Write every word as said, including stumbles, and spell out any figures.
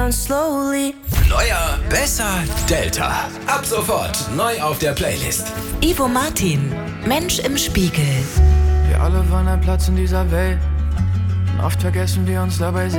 slowly. Neuer, besser, Delta. Ab sofort neu auf der Playlist. Ivo Martin, Mensch im Spiegel. Wir alle wollen einen Platz in dieser Welt. Und oft vergessen wir uns dabei selbst.